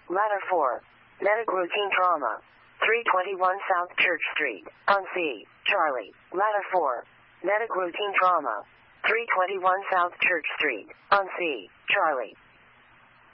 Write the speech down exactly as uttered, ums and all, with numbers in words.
Ladder four. Medic routine trauma. three twenty-one South Church Street, on C. Charlie. Ladder four. Medic routine trauma. three twenty-one South Church Street, on C. Charlie.